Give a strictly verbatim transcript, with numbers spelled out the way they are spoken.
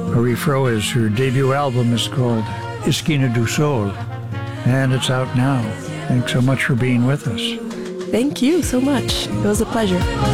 Marie Frois, her debut album is called Esquina do Sol, and it's out now. Thanks so much for being with us. Thank you so much. It was a pleasure.